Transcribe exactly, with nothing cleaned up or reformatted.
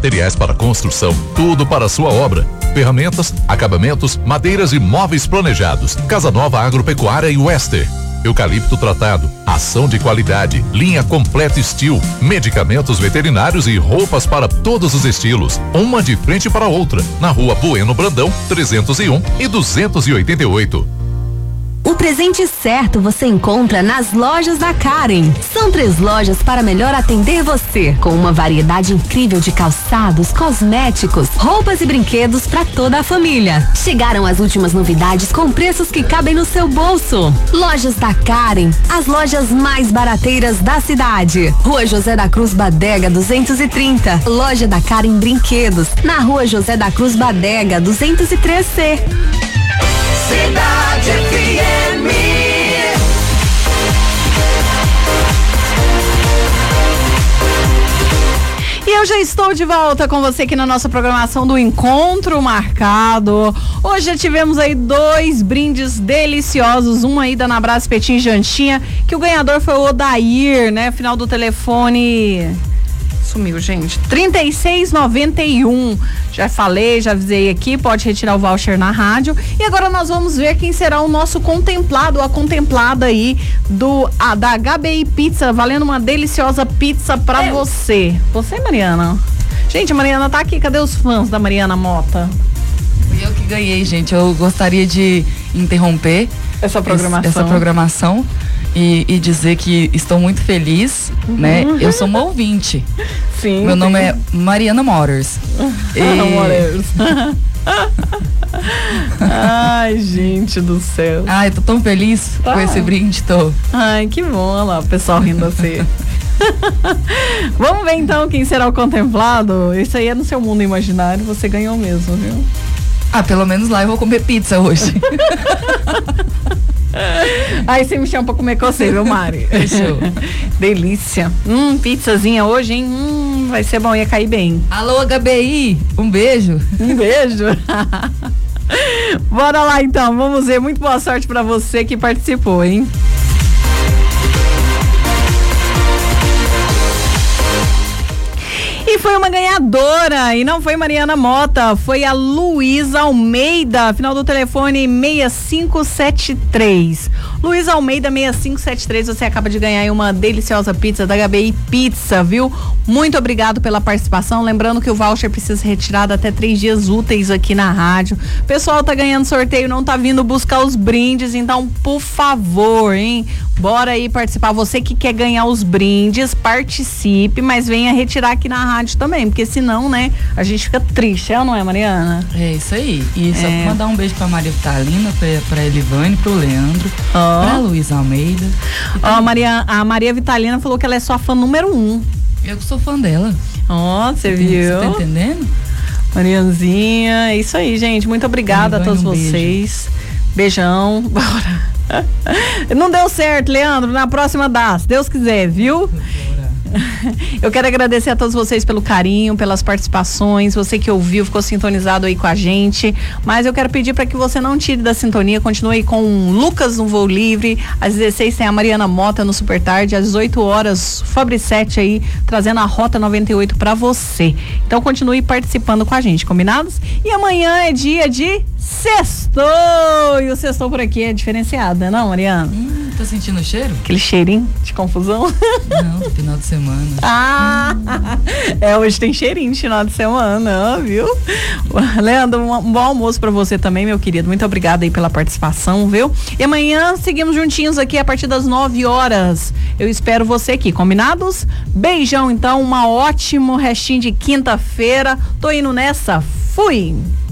materiais para construção, tudo para a sua obra. Ferramentas, acabamentos, madeiras e móveis planejados. Casa Nova Agropecuária e Wester. Eucalipto tratado, ação de qualidade, linha completa Steel, medicamentos veterinários e roupas para todos os estilos. Uma de frente para a outra, na Rua Bueno Brandão, trezentos e um e duzentos e oitenta e oito. O presente certo você encontra nas lojas da Karen. São três lojas para melhor atender você, com uma variedade incrível de calçados, cosméticos, roupas e brinquedos para toda a família. Chegaram as últimas novidades com preços que cabem no seu bolso. Lojas da Karen, as lojas mais barateiras da cidade. Rua José da Cruz Badega duzentos e trinta. Loja da Karen Brinquedos, na Rua José da Cruz Badega duzentos e três C. Cidade F M. E eu já estou de volta com você aqui na nossa programação do Encontro Marcado. Hoje já tivemos aí dois brindes deliciosos, um aí da Nabras Espetinho e Jantinha, que o ganhador foi o Odair, né? Final do telefone... Sumiu, gente. trinta e seis noventa e um. Já falei, já avisei aqui, pode retirar o voucher na rádio. E agora nós vamos ver quem será o nosso contemplado, a contemplada aí do, a, da H B I Pizza, valendo uma deliciosa pizza pra eu. você. Você, Mariana? Gente, a Mariana tá aqui, cadê os fãs da Mariana Mota? Fui eu que ganhei, gente. Eu gostaria de interromper essa programação. Essa programação. E, e dizer que estou muito feliz, uhum. né? Eu sou uma ouvinte. Sim. Meu sim. nome é Mariana Motors. E... Motors. Ai, gente do céu. Ai, tô tão feliz tá. com esse brinde, tô. Ai, que bom, olha lá, o pessoal rindo assim. Vamos ver então quem será o contemplado. Isso aí é no seu mundo imaginário, você ganhou mesmo, viu? Ah, pelo menos lá eu vou comer pizza hoje. Aí você me chama pra comer com você, viu, Mari? Fechou. Delícia. Hum, pizzazinha hoje, hein? Hum, vai ser bom, ia cair bem. Alô, H B I, um beijo. Um beijo. Bora lá então, vamos ver. Muito boa sorte pra você que participou, hein? E foi uma ganhadora, e não foi Mariana Mota, foi a Luísa Almeida, final do telefone seis cinco sete três. Luísa Almeida seis cinco sete três, você acaba de ganhar aí uma deliciosa pizza da H B I Pizza, viu? Muito obrigado pela participação, lembrando que o voucher precisa ser retirado até três dias úteis aqui na rádio. O pessoal tá ganhando sorteio, não tá vindo buscar os brindes, então por favor, hein? Bora aí participar, você que quer ganhar os brindes, participe, mas venha retirar aqui na rádio também, porque senão, né, a gente fica triste, é ou não é, Mariana? É isso aí, e só é. mandar um beijo pra Maria Vitalina, pra, pra Elivane, pro Leandro, oh. pra Luísa Almeida. Ó, oh, Maria, a Maria Vitalina falou que ela é sua fã número um. Eu que sou fã dela. Ó, oh, você viu? Você tá entendendo? Marianzinha, é isso aí, gente, muito obrigada Elivane, a todos um vocês. Beijo. Beijão, bora. Não deu certo, Leandro, na próxima dá, se Deus quiser, viu? Eu quero agradecer a todos vocês pelo carinho, pelas participações, você que ouviu, ficou sintonizado aí com a gente, mas eu quero pedir para que você não tire da sintonia, continue aí com o Lucas no Voo Livre, às dezesseis tem a Mariana Mota no Super Tarde, às dezoito horas Fabri sete aí, trazendo a Rota noventa e oito para você. Então continue participando com a gente, combinados? E amanhã é dia de sextou! E o sextou por aqui é diferenciado, né não, Mariana? Hum, tá sentindo o cheiro? Aquele cheirinho de confusão? Não, final de semana. Ah, hum. é, hoje tem cheirinho de final de semana, viu? Leandro, um, um bom almoço pra você também, meu querido. Muito obrigada aí pela participação, viu? E amanhã seguimos juntinhos aqui a partir das nove horas. Eu espero você aqui, combinados? Beijão, então, um ótimo restinho de quinta-feira. Tô indo nessa. Fui!